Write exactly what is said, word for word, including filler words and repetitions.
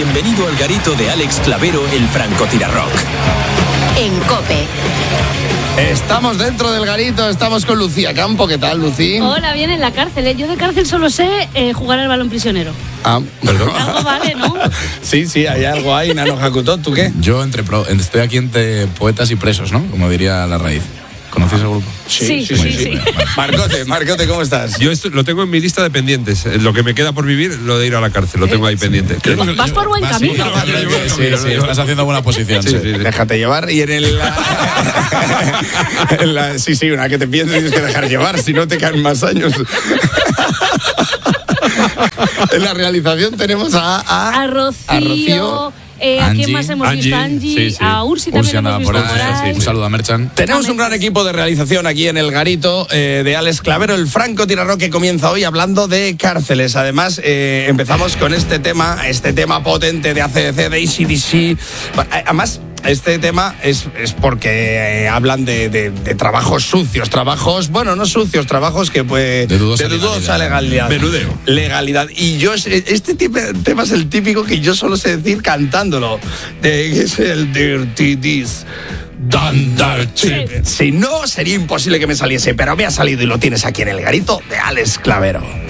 Bienvenido al garito de Alex Clavero, el francotirarrock. En COPE. Estamos dentro del garito, estamos con Lucía Campo. ¿Qué tal, Lucí? Hola, bien en la cárcel. ¿eh? Yo de cárcel solo sé eh, jugar al balón prisionero. Ah, perdón. Algo vale, ¿no? Sí, sí, hay algo ahí, Nano Hakuto. ¿Tú qué? Yo entre pro, estoy aquí entre poetas y presos, ¿no? Como diría La Raíz. ¿Conocéis el grupo? Sí, sí, sí. sí, sí. Marcote, Marcote, ¿cómo estás? Yo esto, lo tengo en mi lista de pendientes. Lo que me queda por vivir, lo de ir a la cárcel, lo tengo ahí pendiente. Vas por buen camino. Sí, sí, sí, estás haciendo buena posición. Sí, Sí, sí, sí. Déjate llevar y en el... en la, sí, sí, una que te pienses tienes que dejar llevar, si no te caen más años. En la realización tenemos a... A, A Rocío. a Rocío. Eh, ¿A Angie. quién más hemos visto? Angie, Angie. sí, sí. A Ursi también Ursi hemos andaba visto por por ahí. ahí. Un saludo a Merchan. Tenemos un gran equipo de realización aquí en el garito eh, de Alex Clavero, el francotirarrock, que comienza hoy hablando de cárceles. Además, eh, empezamos con este tema, este tema potente de A C D C, de A C D C. Además, este tema es, es porque eh, hablan de, de, de trabajos sucios, trabajos, bueno, no sucios, trabajos que pues, De dudosa de dudosa legalidad. Menudeo. Legalidad. Y yo, este tipo, tema es el típico que yo solo sé decir cantándolo. De, que es el Dirty This. Done dirty. Si no, sería imposible que me saliese, pero me ha salido y lo tienes aquí en el garito de Alex Clavero.